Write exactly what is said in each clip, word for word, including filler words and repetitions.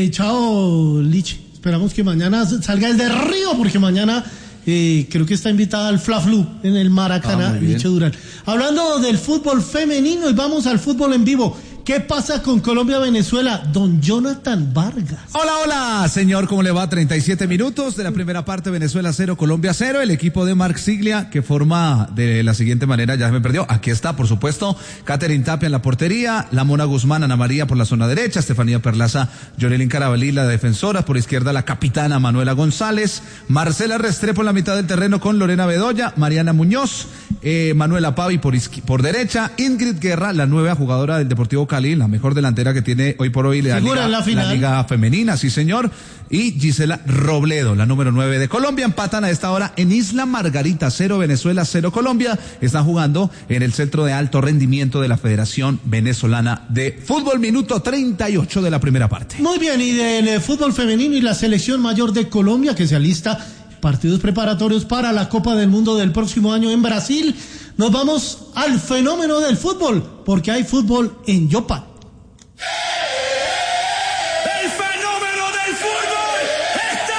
Eh, chao, Lich. Esperamos que mañana salga el de Río, porque mañana eh, creo que está invitada al Fla Flu en el Maracaná, ah, Licho Durán. Hablando del fútbol femenino, y vamos al fútbol en vivo. ¿Qué pasa con Colombia-Venezuela? Don Jonathan Vargas. Hola, hola, señor, ¿cómo le va? treinta y siete minutos de la primera parte, Venezuela cero, Colombia cero. El equipo de Marc Siglia, que forma de la siguiente manera, ya me perdió. Aquí está, por supuesto, Catherine Tapia en la portería, la Mona Guzmán, Ana María por la zona derecha, Estefanía Perlaza, Yorelín Carabalí, la defensora, por izquierda la capitana Manuela González, Marcela Restrepo en la mitad del terreno con Lorena Bedoya, Mariana Muñoz, eh, Manuela Pavi por, izqui- por derecha, Ingrid Guerra, la nueva jugadora del Deportivo Cali, la mejor delantera que tiene hoy por hoy la liga, la, la liga femenina, sí señor, y Gisela Robledo, la número nueve de Colombia. Empatan a esta hora en Isla Margarita, cero Venezuela, cero Colombia. Están jugando en el centro de alto rendimiento de la Federación Venezolana de Fútbol, minuto treinta y ocho de la primera parte. Muy bien, y del eh, fútbol femenino y la selección mayor de Colombia, que se alista partidos preparatorios para la Copa del Mundo del próximo año en Brasil, nos vamos al fenómeno del fútbol, porque hay fútbol en Yopal. ¡El fenómeno del fútbol está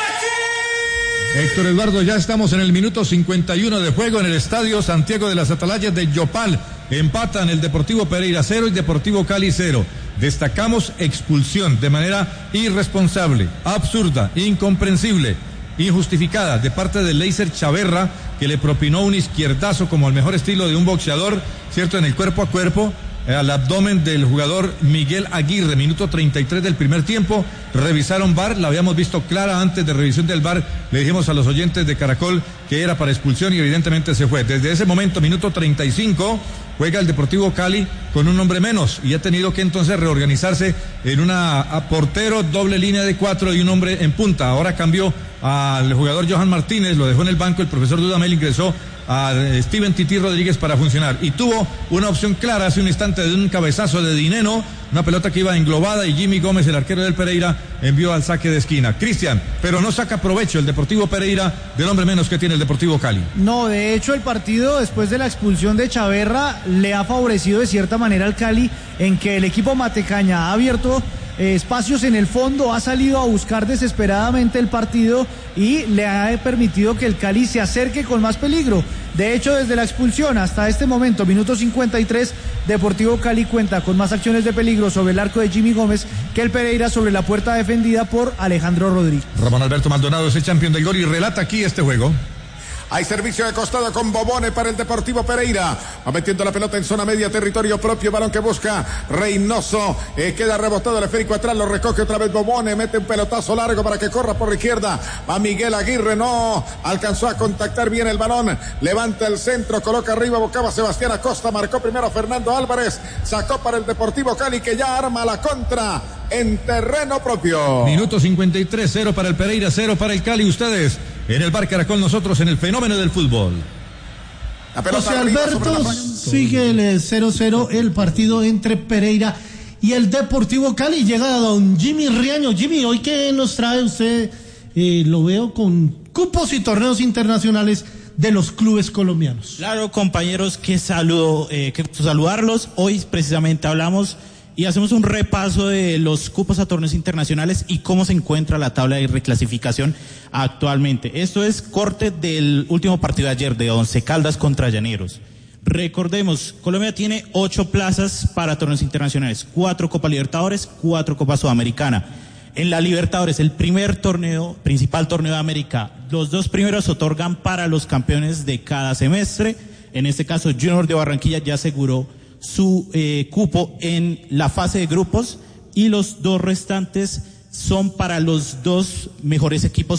aquí! Héctor Eduardo, ya estamos en el minuto cincuenta y uno de juego en el Estadio Santiago de las Atalayas de Yopal. Empatan el Deportivo Pereira cero y Deportivo Cali cero. Destacamos expulsión de manera irresponsable, absurda, incomprensible, injustificada de parte de Leiser Chaverra, que le propinó un izquierdazo como al mejor estilo de un boxeador, cierto, en el cuerpo a cuerpo, al abdomen del jugador Miguel Aguirre, minuto treinta y tres del primer tiempo. Revisaron V A R, la habíamos visto clara antes de revisión del V A R, le dijimos a los oyentes de Caracol que era para expulsión y evidentemente se fue. Desde ese momento, minuto treinta y cinco, juega el Deportivo Cali con un hombre menos y ha tenido que entonces reorganizarse en una a portero, doble línea de cuatro y un hombre en punta. Ahora cambió al jugador Johan Martínez, lo dejó en el banco, el profesor Dudamel ingresó a Steven Tití Rodríguez para funcionar y tuvo una opción clara hace un instante de un cabezazo de Dineno, una pelota que iba englobada y Jimmy Gómez, el arquero del Pereira, envió al saque de esquina. Cristian, pero no saca provecho el Deportivo Pereira del hombre menos que tiene el Deportivo Cali. No, de hecho el partido después de la expulsión de Chaverra le ha favorecido de cierta manera al Cali, en que el equipo Matecaña ha abierto eh, espacios en el fondo, ha salido a buscar desesperadamente el partido y le ha permitido que el Cali se acerque con más peligro. De hecho, desde la expulsión hasta este momento, minuto cincuenta y tres, Deportivo Cali cuenta con más acciones de peligro sobre el arco de Jimmy Gómez que el Pereira sobre la puerta defendida por Alejandro Rodríguez. Ramón Alberto Maldonado es el campeón del gol y relata aquí este juego. Hay servicio de costado con Bobone para el Deportivo Pereira. Va metiendo la pelota en zona media, territorio propio. Balón que busca Reynoso. Eh, queda rebotado el esférico atrás. Lo recoge otra vez Bobone. Mete un pelotazo largo para que corra por la izquierda. Va Miguel Aguirre. No alcanzó a contactar bien el balón. Levanta el centro. Coloca arriba. Bocaba Sebastián Acosta. Marcó primero Fernando Álvarez. Sacó para el Deportivo Cali, que ya arma la contra en terreno propio. Minuto cincuenta y tres, cero para el Pereira, cero para el Cali. Ustedes en el Bar Caracol, nosotros en el fenómeno del fútbol. José Alberto, la... sigue el cero cero el partido entre Pereira y el Deportivo Cali. Llega don Jimmy Riaño. Jimmy, ¿hoy qué nos trae usted? Eh, lo veo con cupos y torneos internacionales de los clubes colombianos. Claro, compañeros, que saludo, eh, que saludarlos. Hoy precisamente hablamos y hacemos un repaso de los cupos a torneos internacionales y cómo se encuentra la tabla de reclasificación actualmente. Esto es corte del último partido de ayer de Once Caldas contra Llaneros. Recordemos, Colombia tiene ocho plazas para torneos internacionales, cuatro Copa Libertadores, cuatro Copa Sudamericana. En la Libertadores, el primer torneo, principal torneo de América, los dos primeros se otorgan para los campeones de cada semestre. En este caso, Junior de Barranquilla ya aseguró su eh, cupo en la fase de grupos y los dos restantes son para los dos mejores equipos